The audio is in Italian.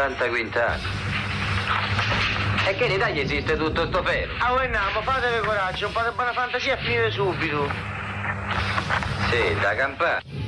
80 quintali. E che in Italia esiste tutto sto ferro? Ah, voi andiamo, fatevi coraggio, un po' di buona fantasia e finite subito. Sì, da campare.